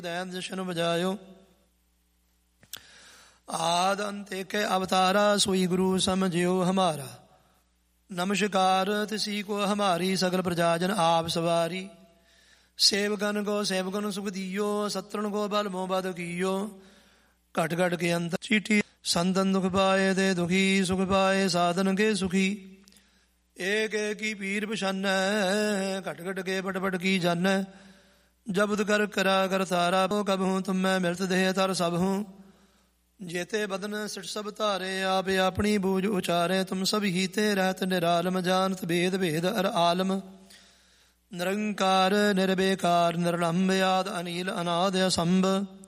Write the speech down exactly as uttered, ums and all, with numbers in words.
Then जशन बजायो आद अंत एक अवतारा सोई गुरु समझियो हमारा। नमस्कार तिसी को हमारी सकल प्रजाजन आप सवारी। सेवगन को सेवगन सुख दियो सत्रण को बल मोहबद कियो। घट घट के अंत चीटी संतन दुख पाए दे दुखी सुख पाए साधन के सुखी। एक एक की पीर पछान घट घट के पट पट की जन। जबद कर करा कर तारा कब हूँ तुम मैं मिलत दे तर सब हूँ। जेते बदन सिट सब धारे आप अपनी बूझ उचारे। तुम सब ही ते रहत निरालम जानत भेद भेद अर आलम। निरंकार निर्बेकार निर्लंब याद अनिल अनाद असंभ।